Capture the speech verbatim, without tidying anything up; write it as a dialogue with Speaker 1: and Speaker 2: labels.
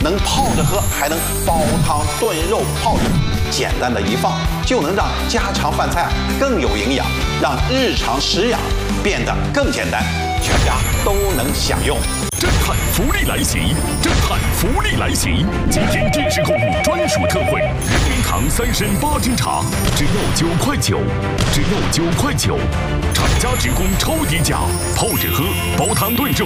Speaker 1: 能泡着喝，还能煲汤炖肉泡着，简单的一放就能让家常饭菜更有营养，让日常食养变得更简单，全家都能享用。
Speaker 2: 震撼福利来袭！震撼福利来袭！今天电视购物专属特惠，人民堂三参八珍茶只要九块九，只要九块九，厂家直供超低价，泡着喝，煲汤炖肉。